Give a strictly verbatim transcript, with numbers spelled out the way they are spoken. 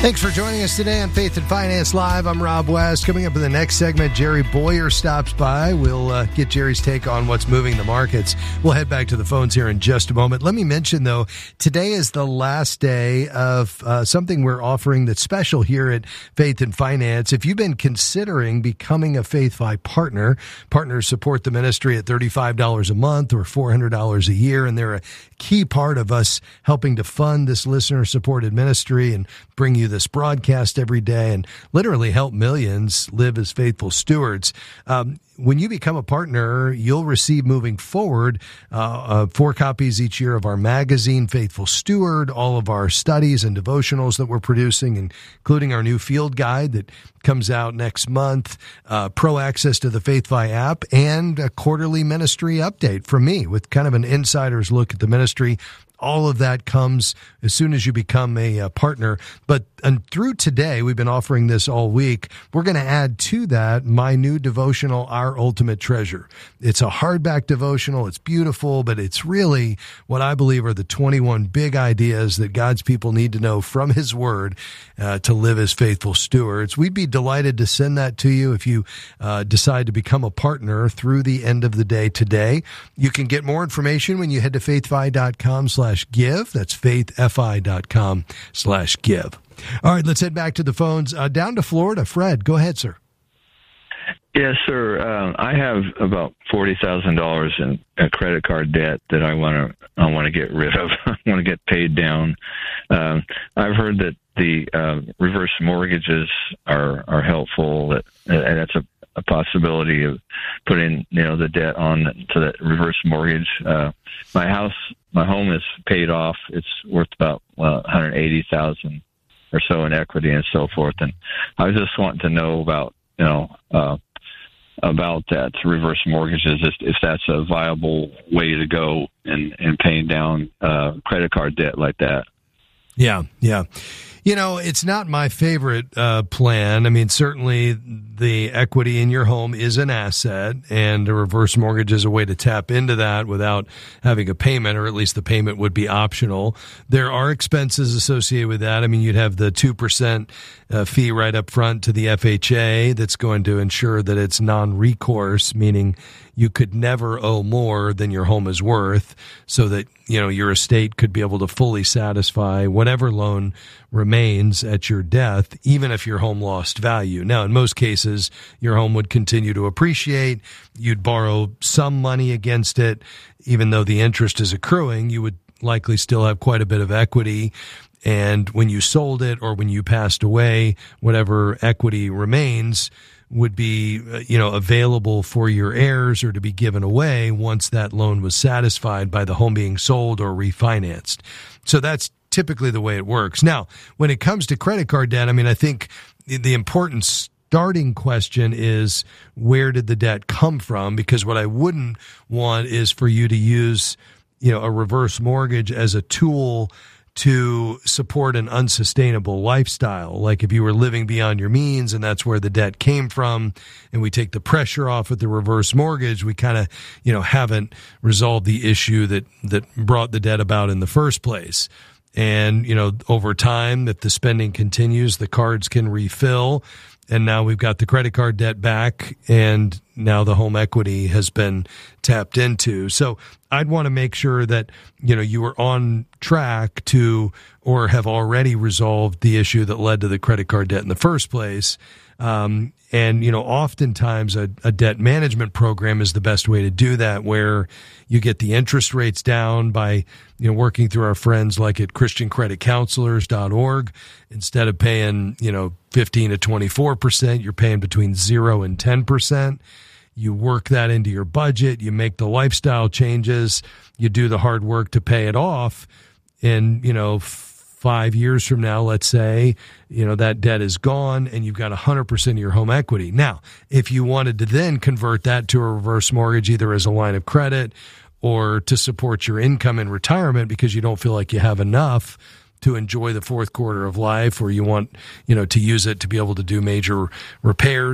Thanks for joining us today on Faith and Finance Live. I'm Rob West. Coming up in the next segment, Jerry Boyer stops by. We'll uh, get Jerry's take on what's moving the markets. We'll head back to the phones here in just a moment. Let me mention, though, today is the last day of uh, something we're offering that's special here at Faith and Finance. If you've been considering becoming a FaithFi partner, partners support the ministry at thirty-five dollars a month or four hundred dollars a year, and they're a key part of us helping to fund this listener-supported ministry and bring you this broadcast every day and literally help millions live as faithful stewards. Um, when you become a partner, you'll receive moving forward uh, uh, four copies each year of our magazine, Faithful Steward, all of our studies and devotionals that we're producing, including our new field guide that comes out next month, uh, pro access to the FaithFi app, and a quarterly ministry update from me with kind of an insider's look at the ministry. All of that comes as soon as you become a, a partner. But and through today, we've been offering this all week. We're going to add to that my new devotional, Our Ultimate Treasure. It's a hardback devotional. It's beautiful, but it's really what I believe are the twenty-one big ideas that God's people need to know from His Word uh, to live as faithful stewards. We'd be delighted to send that to you if you uh, decide to become a partner through the end of the day today. You can get more information when you head to faithfi.com slash give. That's faithfi.com slash give. All right, let's head back to the phones. Uh, down to Florida. Fred, go ahead, sir. Yes, sir. Uh, I have about forty thousand dollars in a credit card debt that I want to I want to get rid of. I want to get paid down. Um, I've heard that the uh, reverse mortgages are are helpful. That and that's a, a possibility of putting you know the debt on to that reverse mortgage. Uh, my house, my home is paid off. It's worth about well, one hundred eighty thousand dollars or so in equity and so forth. And I was just wanting to know about you know. Uh, about that reverse mortgages, if, if that's a viable way to go in, in paying down uh, credit card debt like that. Yeah, yeah. You know, it's not my favorite uh, plan. I mean, certainly the equity in your home is an asset, and a reverse mortgage is a way to tap into that without having a payment, or at least the payment would be optional. There are expenses associated with that. I mean, you'd have the two percent uh, fee right up front to the F H A that's going to ensure that it's non-recourse, meaning you could never owe more than your home is worth, so that, you know, your estate could be able to fully satisfy whatever loan remains at your death, even if your home lost value. Now, in most cases, your home would continue to appreciate. You'd borrow some money against it. Even though the interest is accruing, you would likely still have quite a bit of equity. And when you sold it or when you passed away, whatever equity remains would be, you know, available for your heirs or to be given away once that loan was satisfied by the home being sold or refinanced. So that's typically the way it works. Now, when it comes to credit card debt, I mean, I think the important starting question is, where did the debt come from? Because what I wouldn't want is for you to use, you know, a reverse mortgage as a tool to support an unsustainable lifestyle. Like if you were living beyond your means and that's where the debt came from, and we take the pressure off with the reverse mortgage, we kind of, you know, haven't resolved the issue that, that brought the debt about in the first place. And, you know, over time, if the spending continues, the cards can refill. And now we've got the credit card debt back, and now the home equity has been tapped into. So I'd want to make sure that, you know, you are on track to, or have already resolved the issue that led to the credit card debt in the first place. Um, and, you know, oftentimes a, a debt management program is the best way to do that, where you get the interest rates down by, you know, working through our friends like at Christian Credit Counselors dot org. Instead of paying, you know, fifteen to twenty-four percent, you're paying between zero and ten percent. You work that into your budget. You make the lifestyle changes. You do the hard work to pay it off. And, you know, five years from now, let's say, you know, that debt is gone and you've got one hundred percent of your home equity. Now, if you wanted to then convert that to a reverse mortgage, either as a line of credit or to support your income in retirement because you don't feel like you have enough to enjoy the fourth quarter of life, or you want, you know, to use it to be able to do major repairs